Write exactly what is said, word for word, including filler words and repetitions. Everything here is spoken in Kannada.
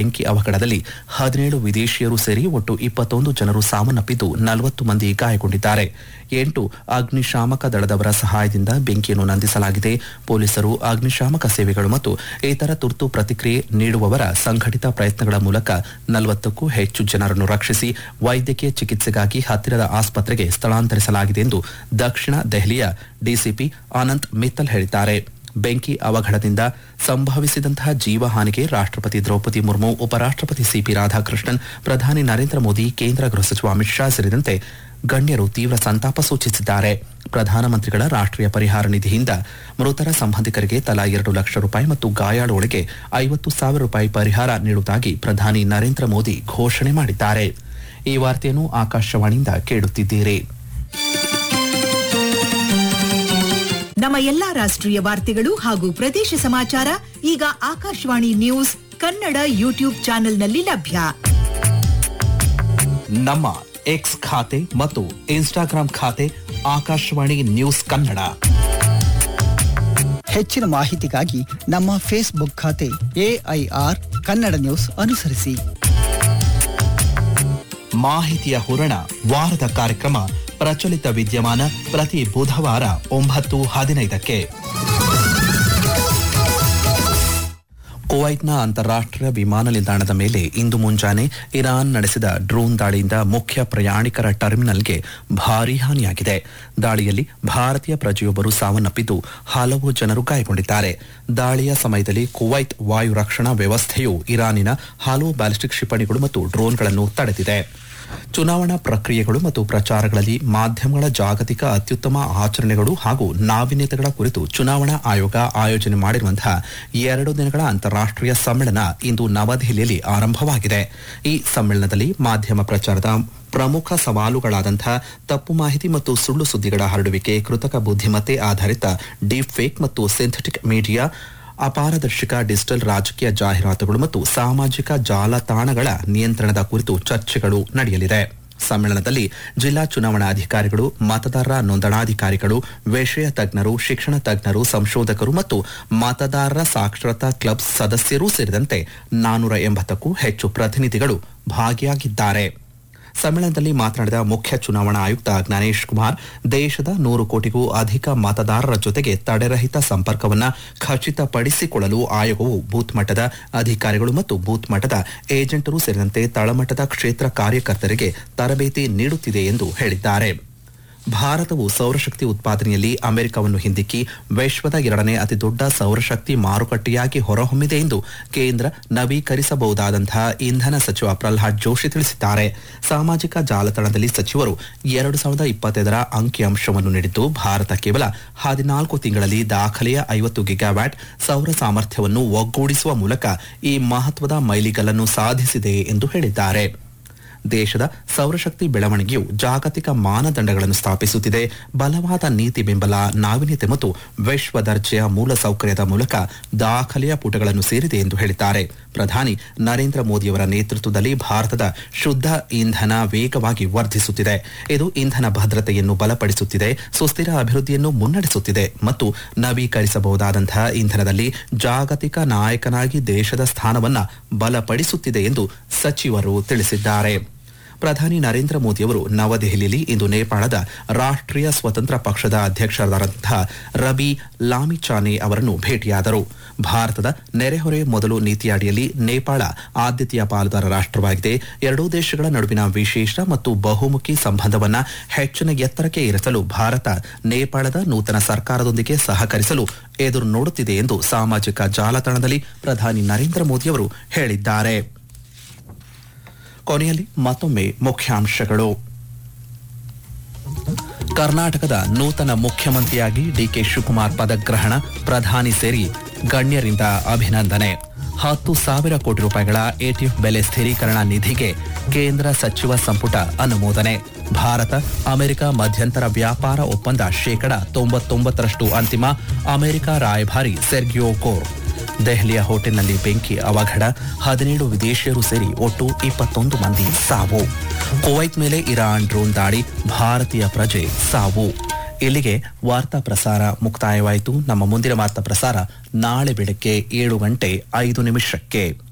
ಬೆಂಕಿ ಅವಘಡದಲ್ಲಿ ಹದಿನೇಳು ವಿದೇಶಿಯರು ಸೇರಿ ಒಟ್ಟು ಇಪ್ಪತ್ತೊಂದು ಜನರು ಸಾವನ್ನಪ್ಪಿದ್ದು ನಲವತ್ತು ಮಂದಿ ಗಾಯಗೊಂಡಿದ್ದಾರೆ. ಎಂಟು ಅಗ್ನಿಶಾಮಕ ದಳದವರ ಸಹಾಯದಿಂದ ಬೆಂಕಿಯನ್ನು ನಂದಿಸಲಾಗಿದೆ. ಪೊಲೀಸರು, ಅಗ್ನಿಶಾಮಕ ಸೇವೆಗಳು ಮತ್ತು ಇತರ ತುರ್ತು ಪ್ರತಿಕ್ರಿಯೆ ನೀಡುವವರ ಸಂಘಟಿತ ಪ್ರಯತ್ನಗಳ ಮೂಲಕ ನಲವತ್ತಕ್ಕೂ ಹೆಚ್ಚು ಜನರನ್ನು ರಕ್ಷಿಸಿ ವೈದ್ಯಕೀಯ ಚಿಕಿತ್ಸೆಗಾಗಿ ಹತ್ತಿರದ ಆಸ್ಪತ್ರೆಗೆ ಸ್ಥಳಾಂತರಿಸಲಾಗಿದೆ ಎಂದು ದಕ್ಷಿಣ ದೆಹಲಿಯ ಡಿಸಿಪಿ ಅನಂತ್ ಮಿತ್ತಲ್ ಹೇಳಿದ್ದಾರೆ. ಬೆಂಕಿ ಅವಘಡದಿಂದ ಸಂಭವಿಸಿದಂತಹ ಜೀವಹಾನಿಗೆ ರಾಷ್ಟ್ರಪತಿ ದ್ರೌಪದಿ ಮುರ್ಮು, ಉಪರಾಷ್ಟ್ರಪತಿ ಸಿಪಿ ರಾಧಾಕೃಷ್ಣನ್, ಪ್ರಧಾನಿ ನರೇಂದ್ರ ಮೋದಿ, ಕೇಂದ್ರ ಗೃಹ ಸಚಿವ ಅಮಿತ್ ಶಾ ಸೇರಿದಂತೆ ಗಣ್ಯರು ತೀವ್ರ ಸಂತಾಪ ಸೂಚಿಸಿದ್ದಾರೆ. ಪ್ರಧಾನಮಂತ್ರಿಗಳ ರಾಷ್ಟ್ರೀಯ ಪರಿಹಾರ ನಿಧಿಯಿಂದ ಮೃತರ ಸಂಬಂಧಿಕರಿಗೆ ತಲಾ ಎರಡು ಲಕ್ಷ ರೂಪಾಯಿ ಮತ್ತು ಗಾಯಾಳುಗಳಿಗೆ ಐವತ್ತು ಸಾವಿರ ರೂಪಾಯಿ ಪರಿಹಾರ ನೀಡುವುದಾಗಿ ಪ್ರಧಾನಿ ನರೇಂದ್ರ ಮೋದಿ ಘೋಷಣೆ ಮಾಡಿದ್ದಾರೆ. ಈ ವಾರ್ತೆಯನ್ನು ಆಕಾಶವಾಣಿಯಿಂದ ಕೇಳುತ್ತಿದ್ದೀರಿ. ನಮ್ಮ ಎಲ್ಲಾ ರಾಷ್ಟ್ರೀಯ ವಾರ್ತೆಗಳು ಹಾಗೂ ಪ್ರದೇಶ ಸಮಾಚಾರ ಈಗ ಆಕಾಶವಾಣಿ ನ್ಯೂಸ್ ಕನ್ನಡ ಯೂಟ್ಯೂಬ್ ಚಾನೆಲ್ನಲ್ಲಿ ಲಭ್ಯ. ನಮ್ಮ ಎಕ್ಸ್ ಖಾತೆ ಮತ್ತು ಇನ್ಸ್ಟಾಗ್ರಾಂ ಖಾತೆ ಆಕಾಶವಾಣಿ ನ್ಯೂಸ್ ಕನ್ನಡ. ಹೆಚ್ಚಿನ ಮಾಹಿತಿಗಾಗಿ ನಮ್ಮ ಫೇಸ್ಬುಕ್ ಖಾತೆ ಎಐಆರ್ ಕನ್ನಡ ನ್ಯೂಸ್ ಅನುಸರಿಸಿ. ಮಾಹಿತಿಯ ಹೂರಣ ವಾರದ ಕಾರ್ಯಕ್ರಮ ಪ್ರಚಲಿತ ವಿದ್ಯಮಾನ ಪ್ರತಿ ಬುಧವಾರ ಒಂಬತ್ತು ಹದಿನೈದಕ್ಕೆ. ಕುವೈಟ್ನ ಅಂತಾರಾಷ್ಟ್ರೀಯ ವಿಮಾನ ನಿಲ್ದಾಣದ ಮೇಲೆ ಇಂದು ಮುಂಜಾನೆ ಇರಾನ್ ನಡೆಸಿದ ಡ್ರೋನ್ ದಾಳಿಯಿಂದ ಮುಖ್ಯ ಪ್ರಯಾಣಿಕರ ಟರ್ಮಿನಲ್ಗೆ ಭಾರೀ ಹಾನಿಯಾಗಿದೆ. ದಾಳಿಯಲ್ಲಿ ಭಾರತೀಯ ಪ್ರಜೆಯೊಬ್ಬರು ಸಾವನ್ನಪ್ಪಿದ್ದು ಹಲವು ಜನರು ಗಾಯಗೊಂಡಿದ್ದಾರೆ. ದಾಳಿಯ ಸಮಯದಲ್ಲಿ ಕುವೈತ್ ವಾಯು ರಕ್ಷಣಾ ವ್ಯವಸ್ಥೆಯು ಇರಾನಿನ ಹಲವು ಬ್ಯಾಲಿಸ್ಟಿಕ್ ಕ್ಷಿಪಣಿಗಳು ಮತ್ತು ಡ್ರೋನ್ಗಳನ್ನು ತಡೆದಿದೆ. ಚುನಾವಣಾ ಪ್ರಕ್ರಿಯೆಗಳು ಮತ್ತು ಪ್ರಚಾರಗಳಲ್ಲಿ ಮಾಧ್ಯಮಗಳ ಜಾಗತಿಕ ಅತ್ಯುತ್ತಮ ಆಚರಣೆಗಳು ಹಾಗೂ ನಾವೀನ್ಯತೆಗಳ ಕುರಿತು ಚುನಾವಣಾ ಆಯೋಗ ಆಯೋಜನೆ ಮಾಡಿರುವಂತಹ ಎರಡು ದಿನಗಳ ಅಂತಾರಾಷ್ಟ್ರೀಯ ಸಮ್ಮೇಳನ ಇಂದು ನವದೆಹಲಿಯಲ್ಲಿ ಆರಂಭವಾಗಿದೆ. ಈ ಸಮ್ಮೇಳನದಲ್ಲಿ ಮಾಧ್ಯಮ ಪ್ರಚಾರದ ಪ್ರಮುಖ ಸವಾಲುಗಳಾದಂತಹ ತಪ್ಪು ಮಾಹಿತಿ ಮತ್ತು ಸುಳ್ಳು ಸುದ್ದಿಗಳ ಹರಡುವಿಕೆ, ಕೃತಕ ಬುದ್ಧಿಮತ್ತೆ ಆಧಾರಿತ ಡೀಪ್ ಫೇಕ್ ಮತ್ತು ಸಿಂಥೆಟಿಕ್ ಮೀಡಿಯಾ, ಅಪಾರದರ್ಶಕ ಡಿಜಿಟಲ್ ರಾಜಕೀಯ ಜಾಹೀರಾತುಗಳು ಮತ್ತು ಸಾಮಾಜಿಕ ಜಾಲತಾಣಗಳ ನಿಯಂತ್ರಣದ ಕುರಿತು ಚರ್ಚೆಗಳು ನಡೆಯಲಿದೆ. ಸಮ್ಮೇಳನದಲ್ಲಿ ಜಿಲ್ಲಾ ಚುನಾವಣಾ ಅಧಿಕಾರಿಗಳು, ಮತದಾರರ ನೋಂದಣಾಧಿಕಾರಿಗಳು, ವಿಷಯ ತಜ್ಞರು, ಶಿಕ್ಷಣ ತಜ್ಞರು, ಸಂಶೋಧಕರು ಮತ್ತು ಮತದಾರರ ಸಾಕ್ಷರತಾ ಕ್ಲಬ್ ಸದಸ್ಯರೂ ಸೇರಿದಂತೆ ನಾನೂರ ಎಂಬತ್ತಕ್ಕೂ ಹೆಚ್ಚು ಪ್ರತಿನಿಧಿಗಳು ಭಾಗಿಯಾಗಿದ್ದಾರೆ. ಸಮ್ಮೇಳನದಲ್ಲಿ ಮಾತನಾಡಿದ ಮುಖ್ಯ ಚುನಾವಣಾ ಆಯುಕ್ತ ಜ್ಞಾನೇಶ್ ಕುಮಾರ್, ದೇಶದ ನೂರು ಕೋಟಿಗೂ ಅಧಿಕ ಮತದಾರರ ಜೊತೆಗೆ ತಡೆರಹಿತ ಸಂಪರ್ಕವನ್ನು ಖಚಿತಪಡಿಸಿಕೊಳ್ಳಲು ಆಯೋಗವು ಬೂತ್ ಮಟ್ಟದ ಅಧಿಕಾರಿಗಳು ಮತ್ತು ಬೂತ್ ಮಟ್ಟದ ಏಜೆಂಟರು ಸೇರಿದಂತೆ ತಳಮಟ್ಟದ ಕ್ಷೇತ್ರ ಕಾರ್ಯಕರ್ತರಿಗೆ ತರಬೇತಿ ನೀಡುತ್ತಿದೆ ಎಂದು ಹೇಳಿದ್ದಾರೆ. ಭಾರತವು ಸೌರಶಕ್ತಿ ಉತ್ಪಾದನೆಯಲ್ಲಿ ಅಮೆರಿಕವನ್ನು ಹಿಂದಿಕ್ಕಿ ವಿಶ್ವದ ಎರಡನೇ ಅತಿದೊಡ್ಡ ಸೌರಶಕ್ತಿ ಮಾರುಕಟ್ಟೆಯಾಗಿ ಹೊರಹೊಮ್ಮಿದೆ ಎಂದು ಕೇಂದ್ರ ನವೀಕರಿಸಬಹುದಾದಂತಹ ಇಂಧನ ಸಚಿವ ಪ್ರಹ್ಲಾದ್ ಜೋಶಿ ತಿಳಿಸಿದ್ದಾರೆ. ಸಾಮಾಜಿಕ ಜಾಲತಾಣದಲ್ಲಿ ಸಚಿವರು ಎರಡು ಸಾವಿರದ ಇಪ್ಪತ್ತೈದರ ಅಂಕಿಅಂಶವನ್ನು ನೀಡಿದ್ದು, ಭಾರತ ಕೇವಲ ಹದಿನಾಲ್ಕು ತಿಂಗಳಲ್ಲಿ ದಾಖಲೆಯ ಐವತ್ತು ಗಿಗಾವ್ಯಾಟ್ ಸೌರ ಸಾಮರ್ಥ್ಯವನ್ನು ಒಗ್ಗೂಡಿಸುವ ಮೂಲಕ ಈ ಮಹತ್ವದ ಮೈಲಿಗಲ್ಲನ್ನು ಸಾಧಿಸಿದೆ ಎಂದು ಹೇಳಿದ್ದಾರೆ. ದೇಶದ ಸೌರಶಕ್ತಿ ಬೆಳವಣಿಗೆಯು ಜಾಗತಿಕ ಮಾನದಂಡಗಳನ್ನು ಸ್ಥಾಪಿಸುತ್ತಿದೆ. ಬಲವಾದ ನೀತಿ ಬೆಂಬಲ, ನಾವೀನ್ಯತೆ ಮತ್ತು ವಿಶ್ವ ದರ್ಜೆಯ ಮೂಲಸೌಕರ್ಯದ ಮೂಲಕ ದಾಖಲೆಯ ಪುಟಗಳನ್ನು ಸೇರಿದೆ ಎಂದು ಹೇಳಿದ್ದಾರೆ. ಪ್ರಧಾನಿ ನರೇಂದ್ರ ಮೋದಿಯವರ ನೇತೃತ್ವದಲ್ಲಿ ಭಾರತದ ಶುದ್ಧ ಇಂಧನ ವೇಗವಾಗಿ ವರ್ಧಿಸುತ್ತಿದೆ. ಇದು ಇಂಧನ ಭದ್ರತೆಯನ್ನು ಬಲಪಡಿಸುತ್ತಿದೆ, ಸುಸ್ಥಿರ ಅಭಿವೃದ್ಧಿಯನ್ನು ಮುನ್ನಡೆಸುತ್ತಿದೆ ಮತ್ತು ನವೀಕರಿಸಬಹುದಾದಂತಹ ಇಂಧನದಲ್ಲಿ ಜಾಗತಿಕ ನಾಯಕನಾಗಿ ದೇಶದ ಸ್ಥಾನವನ್ನು ಬಲಪಡಿಸುತ್ತಿದೆ ಎಂದು ಸಚಿವರು ತಿಳಿಸಿದ್ದಾರೆ. ಪ್ರಧಾನಿ ನರೇಂದ್ರ ಮೋದಿಯವರು ನವದೆಹಲಿಯಲ್ಲಿ ಇಂದು ನೇಪಾಳದ ರಾಷ್ಟ್ರೀಯ ಸ್ವತಂತ್ರ ಪಕ್ಷದ ಅಧ್ಯಕ್ಷರಾದಂತಹ ರಬಿ ಲಾಮಿಚಾನೆ ಅವರನ್ನು ಭೇಟಿಯಾದರು. ಭಾರತದ ನೆರೆಹೊರೆ ಮೊದಲು ನೀತಿಯ ಅಡಿಯಲ್ಲಿ ನೇಪಾಳ ಆದ್ಯತೆಯ ಪಾಲುದಾರ ರಾಷ್ಟ್ರವಾಗಿದೆ. ಎರಡೂ ದೇಶಗಳ ನಡುವಿನ ವಿಶೇಷ ಮತ್ತು ಬಹುಮುಖಿ ಸಂಬಂಧವನ್ನು ಹೆಚ್ಚಿನ ಎತ್ತರಕ್ಕೆ ಏರಿಸಲು ಭಾರತ ನೇಪಾಳದ ನೂತನ ಸರ್ಕಾರದೊಂದಿಗೆ ಸಹಕರಿಸಲು ಎದುರು ನೋಡುತ್ತಿದೆ ಎಂದು ಸಾಮಾಜಿಕ ಜಾಲತಾಣದಲ್ಲಿ ಪ್ರಧಾನಿ ನರೇಂದ್ರ ಮೋದಿಯವರು ಹೇಳಿದ್ದಾರೆ. ಕೊನೆಯಲ್ಲಿ ಮತ್ತೊಮ್ಮೆ ಮುಖ್ಯಾಂಶಗಳು. ಕರ್ನಾಟಕದ ನೂತನ ಮುಖ್ಯಮಂತ್ರಿಯಾಗಿ ಡಿಕೆ ಶಿವಕುಮಾರ್ ಪದಗ್ರಹಣ, ಪ್ರಧಾನಿ ಸೇರಿ ಗಣ್ಯರಿಂದ ಅಭಿನಂದನೆ. ಹತ್ತು ಸಾವಿರ ಕೋಟಿ ರೂಪಾಯಿಗಳ ಎಟಿಎಫ್ ಬೆಲೆ ಸ್ಥಿರೀಕರಣ ನಿಧಿಗೆ ಕೇಂದ್ರ ಸಚಿವ ಸಂಪುಟ ಅನುಮೋದನೆ. ಭಾರತ ಅಮೆರಿಕ ಮಧ್ಯಂತರ ವ್ಯಾಪಾರ ಒಪ್ಪಂದ ಶೇಕಡ ತೊಂಬತ್ತೊಂಬತ್ತರಷ್ಟು ಅಂತಿಮ, ಅಮೆರಿಕ ರಾಯಭಾರಿ ಸೆರ್ಗಿಯೋ ಕೋರ್. ದೆಹಲಿಯ ಹೋಟೆಲ್ನಲ್ಲಿ ಬೆಂಕಿ ಅವಘಡ, ಹದಿನೇಳು ವಿದೇಶಿಯರು ಸೇರಿ ಒಟ್ಟು ಇಪ್ಪತ್ತೊಂದು ಮಂದಿ ಸಾವು. ಕುವೈತ್ ಮೇಲೆ ಇರಾನ್ ಡ್ರೋನ್ ದಾಳಿ, ಭಾರತೀಯ ಪ್ರಜೆ ಸಾವು. ಇಲ್ಲಿಗೆ ವಾರ್ತಾ ಪ್ರಸಾರ ಮುಕ್ತಾಯವಾಯಿತು. ನಮ್ಮ ಮುಂದಿನ ವಾರ್ತಾ ಪ್ರಸಾರ ನಾಳೆ ಬೆಳಗ್ಗೆ ಏಳು ಗಂಟೆ ಐದು ನಿಮಿಷಕ್ಕೆ.